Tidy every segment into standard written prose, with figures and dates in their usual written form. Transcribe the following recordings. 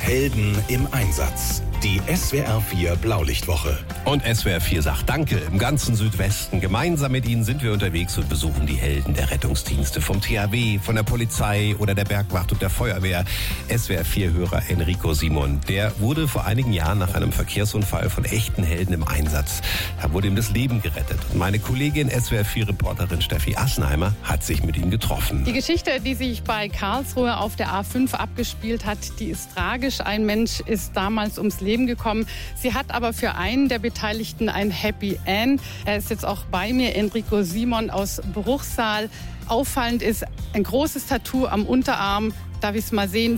Helden im Einsatz. Die SWR 4 Blaulichtwoche. Und SWR 4 sagt Danke im ganzen Südwesten. Gemeinsam mit Ihnen sind wir unterwegs und besuchen die Helden der Rettungsdienste vom THW, von der Polizei oder der Bergwacht und der Feuerwehr. SWR 4-Hörer Enrico Simon, der wurde vor einigen Jahren nach einem Verkehrsunfall von echten Helden im Einsatz. Da wurde ihm das Leben gerettet. Und meine Kollegin SWR 4-Reporterin Steffi Assenheimer hat sich mit ihm getroffen. Die Geschichte, die sich bei Karlsruhe auf der A5 abgespielt hat, die ist tragisch. Ein Mensch ist damals ums Leben gekommen. Sie hat aber für einen der Beteiligten ein Happy End. Er ist jetzt auch bei mir, Enrico Simon aus Bruchsal. Auffallend ist ein großes Tattoo am Unterarm. Darf ich es mal sehen?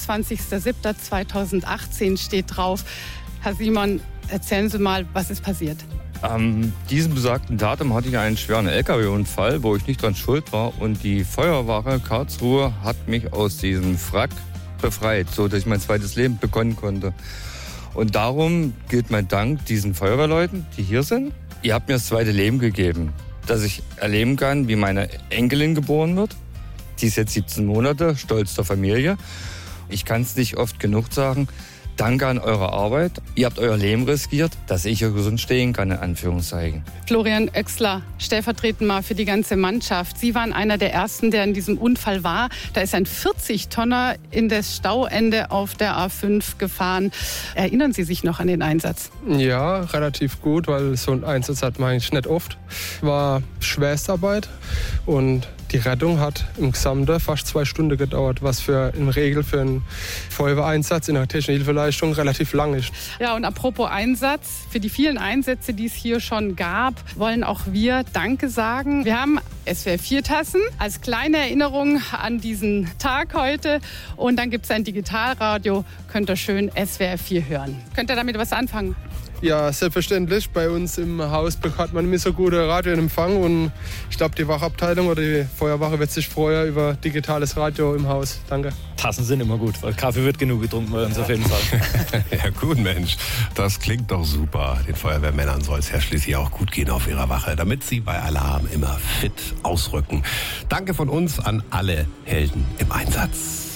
25.07.2018 steht drauf. Herr Simon, erzählen Sie mal, was ist passiert? An diesem besagten Datum hatte ich einen schweren LKW-Unfall, wo ich nicht dran schuld war. Und die Feuerwache Karlsruhe hat mich aus diesem Wrack befreit, sodass ich mein zweites Leben begonnen konnte. Und darum gilt mein Dank diesen Feuerwehrleuten, die hier sind. Ihr habt mir das zweite Leben gegeben, dass ich erleben kann, wie meine Enkelin geboren wird. Die ist jetzt 17 Monate, stolz der Familie. Ich kann es nicht oft genug sagen. Danke an eure Arbeit. Ihr habt euer Leben riskiert, dass ich hier gesund stehen kann, in Anführungszeichen. Florian Oechsler, stellvertretend mal für die ganze Mannschaft. Sie waren einer der Ersten, der in diesem Unfall war. Da ist ein 40-Tonner in das Stauende auf der A5 gefahren. Erinnern Sie sich noch an den Einsatz? Ja, relativ gut, weil so einen Einsatz hat man eigentlich nicht oft. War Schwerstarbeit und die Rettung hat im Gesamten fast 2 Stunden gedauert, was im Regel für einen Feuerwehreinsatz in der technischen Hilfeleistung relativ lang ist. Ja, und apropos Einsatz, für die vielen Einsätze, die es hier schon gab, wollen auch wir Danke sagen. Wir haben SWR 4 Tassen als kleine Erinnerung an diesen Tag heute. Und dann gibt es ein Digitalradio, könnt ihr schön SWR 4 hören. Könnt ihr damit was anfangen? Ja, selbstverständlich. Bei uns im Haus hat man nicht so gute Radioempfang und ich glaube, die Wachabteilung oder die Feuerwache wird sich freuen über digitales Radio im Haus. Danke. Tassen sind immer gut, weil Kaffee wird genug getrunken bei uns auf jeden Fall. Ja gut, Mensch, das klingt doch super. Den Feuerwehrmännern soll es ja schließlich auch gut gehen auf ihrer Wache, damit sie bei Alarm immer fit ausrücken. Danke von uns an alle Helden im Einsatz.